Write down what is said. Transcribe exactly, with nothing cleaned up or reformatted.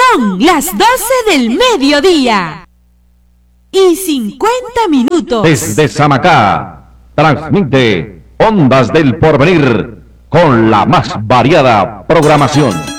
Son las doce del mediodía y cincuenta minutos. Desde Samacá, transmite Ondas del Porvenir con la más variada programación.